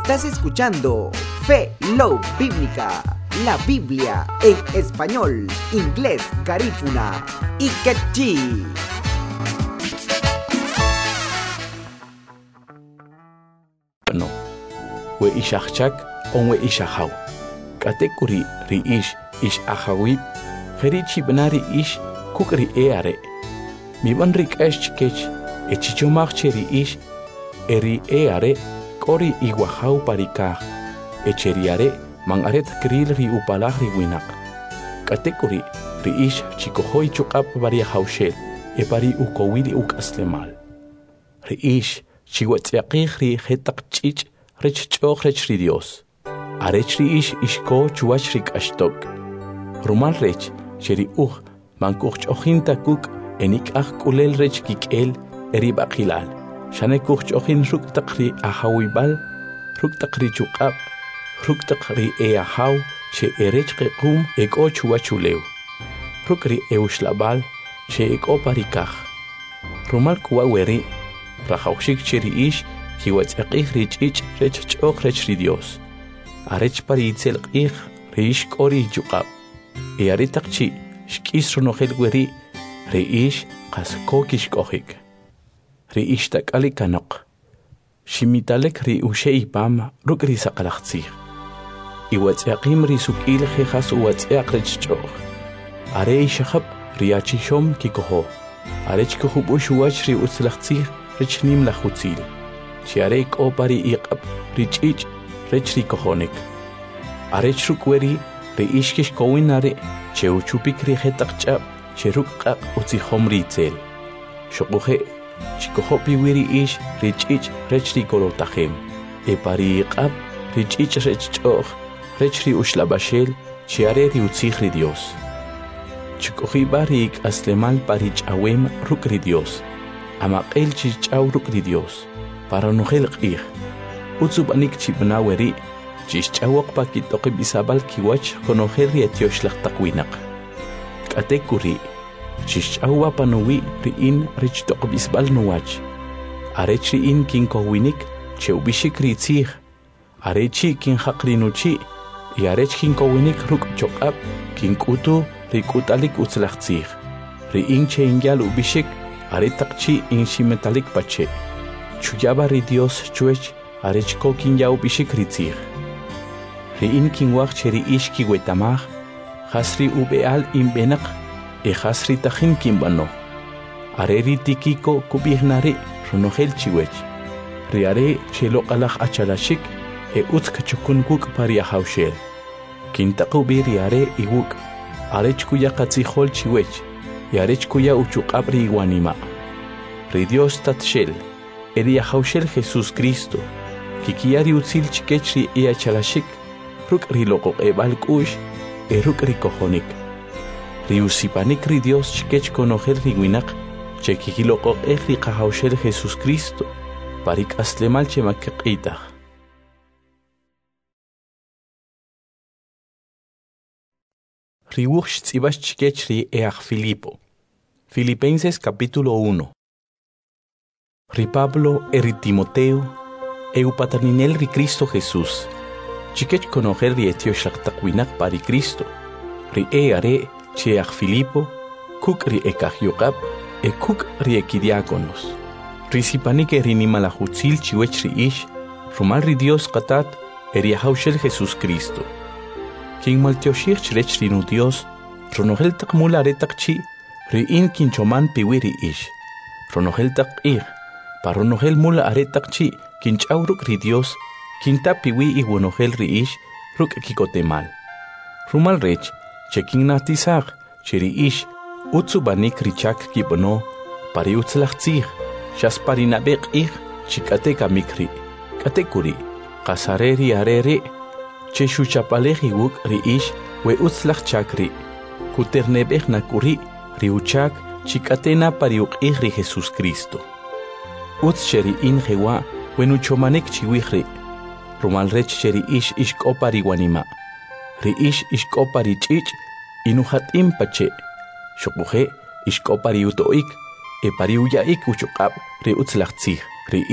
Estás escuchando Fe, Love Bíblica, la Biblia en español, inglés, garífuna y quechí. No, we ishachak on we ishahaw. Katekuri ri ish ahawib, herichi benari ish kukri eare. Mi ban rik eshkech, echichomach ri ish, eri eare, kori iguahaw parikah, echeriare, mangaret kril ri upalah ri winak. Katekuri ri ish chikohoy chukap varia hawshel, e pari ukowili ukaslemal. Ri ish chihuatzakih ri hetak chich rech choch rech ri Dios. Arech ri ish ishko chuach rik ashtok. Rumal rech sheri mankuch ochinta kuk enik kulel rech kikel eri bakilal. Shane kuch ochin ruk takri ahawibal, ruk takri chukab, ruk takri eahaw she erech kekum eko chuachulew. Ruk ri eushlabal she eko parikach. Rumal kuwa weri Rajawshik cheri ish, kiwatzakih rich ich rech chok rech ri Dios. Arech paritzel ich rish kori jukab. E aritakchi, shkis runohel weri, re ish kasko kishkohik. Re ish takali kanok. Shimitalek ri ushe ipam ruk ri sakalachtzih. Iwatzakim ri sukil jehas uwatzak rech chok. Are ishahab ri achishom kikoho. Arech kuhub ushuach ri utzlachtzih rich nim la chutzil. Chiarek o pari iqab rich ich rich ri kohonik. Arech rukweri ri ishkish kowinare che uchupik ri hetakchab che rukkaq utzihom ri tzel. Shokuhe chikohopi wiri ish rich ich rich ri kolotahem. E pari iqab rich ich rich choch rich ri ushlabashel chiare ri utzih ri Dios. Chikohi barik aslemal parich awem ruk ri Dios. Amaqel chichaw ruk ri Dios. Para nojel qih. Utsubanik chibnaweri. Chichawak pakitoki bisabal kiwach konojel ri etiosh takwinaq. Katekuri. Chichawa panuwi riin rich tok bisbal nuwach. Arech riin kinkowinik cheubishik ri tzih. Arechi kin haqrinuchi. Y arech kinkowinik ruk chokab kinkutu rikutalik utzlachtzih. Riin cheingyal ubishik Aretakchi inshimetalik pache. Chuyaba ri Dios chuech arechko kin yau bishik ritzih. Riin kin wach cheri ish ki wetamach. Hasri ubeal imbenak. E hasri tachin kin bano. Areri tikiko kubihnari runohel chiwech. Riare chelo alach achalashik. E utkachukun kuk paria haushel. Kintakubi riare iwuk. Arechkuya katzihol chiwech. Yarech kuya uchukabri iguanima. Ri Dios tatshel. Eri ahaushel Jesús Cristo. Kikiari utzil chikechri ea chalashik. Ruk ri loko ebal kush. Ruk ri kohonik. Ri usipanik ri Dios chikech konogel ri winak. Che kikiloko ri kahaushel Jesús Cristo. Parik aslemal che makikitach. Riwuch tzibach chikechri each Filipo. Filipenses capítulo 1. Ri Pablo eri Timoteo, paterninel ri Cristo Jesús. Chikech conocer ri etiosh takwinak pari Cristo. Ri are cheach Filipo, kuk ri ekach yokab, kuk ri ekidiakonos. Ri sipanik eri nimalahutzil chiwech ri ish, rumal ri Dios katat eri ahaushel Jesús Cristo. King maltioshir chrech rinu Dios, ronohel tak mula retakchi, riin kin choman piwiri ish. Ronohel tak paronohel mula aretakchi, kin chauruk ri Dios, kin tapiwi iguonohel ri ish, ruk kikotemal. Rumal rech, cheking natisag, cheri ish, utsubanik richak kibono, pari utzlachtzig, shas parinabek chikateka mikri, katekuri, kasareri arere, Cheshu chapaleji wuk ri ish we utzlach chakri. Kuternebech nakuri ri uchak chikatena pariuk ri Jesús Cristo. Utz cheri in jewa wenuchomanek chiwihri. Rumal rech cheri ish ishkopari wanima. Ri ish ishkopari chich inuhat impache. Shokuhe ishkopari utoik pariuyaik uchukab ri utzlach tzih. Ri